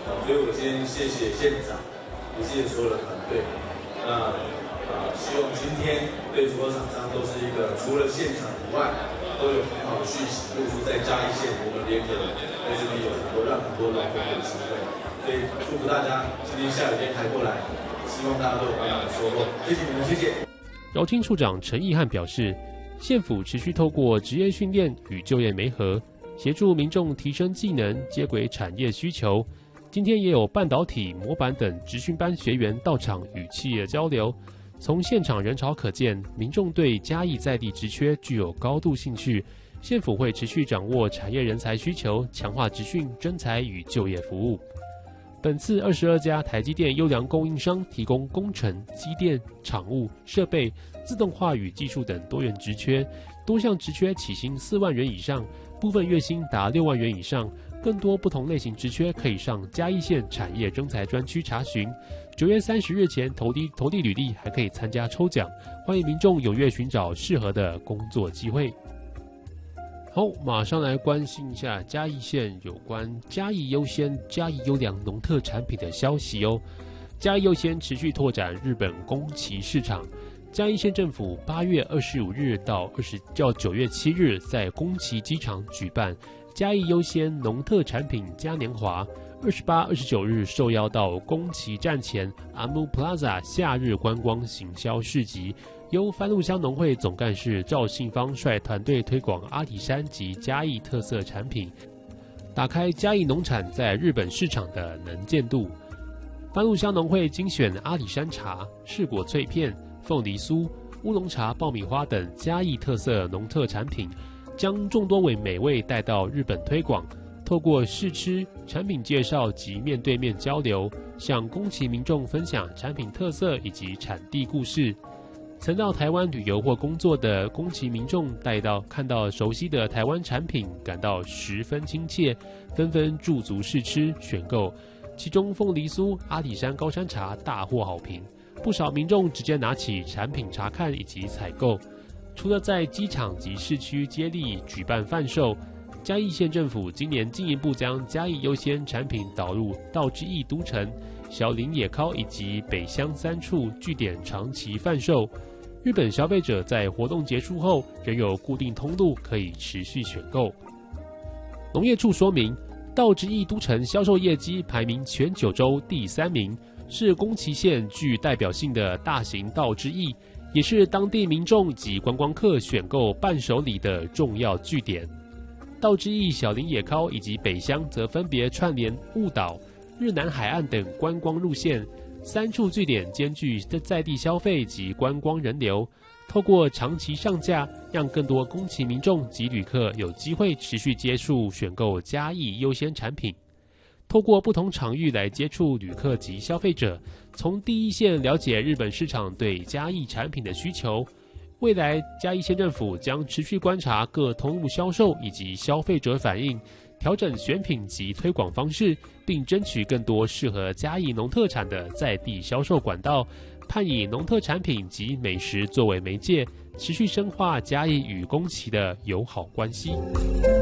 所以我先谢谢县长，也谢谢所有的团队。那希望今天对所有厂商都是一个除了现场以外，都有很好的讯息。如果说在嘉义县，我们联合在这边有很多让很多劳工有机会，所以祝福大家今天下雨天抬过来，希望大家都有满满的收获。谢谢你们，谢谢。 饶厅处长陈义汉表示，县府持续透过职业训练与就业媒合，协助民众提升技能，接轨产业需求。今天也有半导体、模板等职训班学员到场与企业交流。从现场人潮可见，民众对嘉义在地职缺具有高度兴趣。县府会持续掌握产业人才需求，强化职训、征才与就业服务。本次22家台积电优良供应商提供工程、机电、厂务、设备、自动化与技术等多元职缺，多项职缺起薪4万元以上，部分月薪达6万元以上。更多不同类型职缺可以上嘉义县产业征才专区查询。9月30日前投递履历，还可以参加抽奖，欢迎民众踊跃寻找适合的工作机会。好，马上来关心一下嘉义县有关嘉义优先、嘉义优良农特产品的消息哦。嘉义优先持续拓展日本宫崎市场。嘉义县政府8月25日到9月7日在宫崎机场举办嘉义优先农特产品嘉年华，28、29日受邀到宫崎站前 AMU Plaza 夏日观光行销市集，由番路乡农会总干事赵信芳率团队推广阿里山及嘉义特色产品，打开嘉义农产在日本市场的能见度。番路乡农会精选阿里山茶、士果脆片、凤梨酥、乌龙茶、爆米花等嘉义特色农特产品，将众多美味带到日本推广，透过试吃、产品介绍及面对面交流，向宫崎民众分享产品特色以及产地故事。曾到台湾旅游或工作的宫崎民众看到熟悉的台湾产品，感到十分亲切，纷纷驻足试吃选购。其中凤梨酥、阿里山高山茶大获好评，不少民众直接拿起产品查看以及采购。除了在机场及市区接力举办贩售，嘉义县政府今年进一步将嘉义优先产品导入道之驿都城、小林野尻以及北乡3处据点长期贩售。日本消费者在活动结束后仍有固定通路可以持续选购。农业处说明，道之驿都城销售业绩排名全9州第3名，是宫崎县具代表性的大型道之驿，也是当地民众及观光客选购伴手礼的重要据点。道之驿、小林野尻以及北乡则分别串联雾岛、日南海岸等观光路线，3处据点兼具在地消费及观光人流。透过长期上架，让更多宫崎民众及旅客有机会持续接触选购嘉义优先产品。透过不同场域来接触旅客及消费者，从第一线了解日本市场对嘉义产品的需求。未来嘉义县政府将持续观察各通路销售以及消费者反应，调整选品及推广方式，并争取更多适合嘉义农特产的在地销售管道，盼以农特产品及美食作为媒介，持续深化嘉义与宫崎的友好关系。